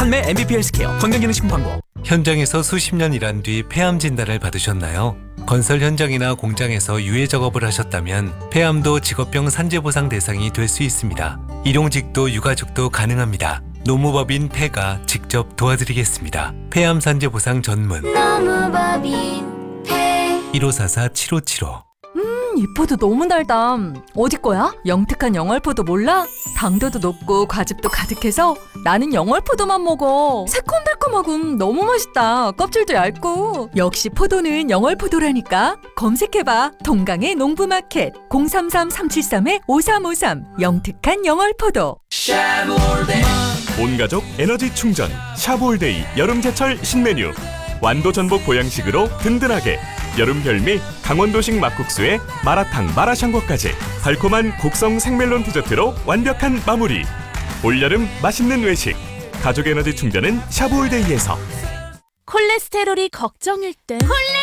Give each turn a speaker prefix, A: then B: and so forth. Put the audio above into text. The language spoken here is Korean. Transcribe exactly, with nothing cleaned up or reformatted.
A: 판매 엠비피 헬스케어 건강기능식품 광고.
B: 현장에서 수십 년 일한 뒤 폐암 진단을 받으셨나요? 건설 현장이나 공장에서 유해 작업을 하셨다면 폐암도 직업병 산재보상 대상이 될 수 있습니다. 일용직도 유가족도 가능합니다. 노무법인 폐가 직접 도와드리겠습니다. 폐암 산재보상 전문
C: 노무법인 폐
B: 일오사사 칠오칠오.
D: 이 포도 너무 달다. 어디 거야? 영특한 영월포도 몰라? 당도도 높고 과즙도 가득해서 나는 영월포도만 먹어. 새콤달콤하고 너무 맛있다. 껍질도 얇고. 역시 포도는 영월포도라니까. 검색해봐. 동강의 농부마켓 공삼삼 삼칠삼 오삼오삼 영특한 영월포도.
E: 온가족 에너지 충전 샤브올데이 여름제철 신메뉴. 완도 전복 보양식으로 든든하게. 여름 별미 강원도식 막국수에 마라탕 마라샹궈까지 달콤한 곡성 생멜론 디저트로 완벽한 마무리. 올여름 맛있는 외식 가족 에너지 충전은 샤브올데이에서.
C: 콜레스테롤이 걱정일 땐 콜레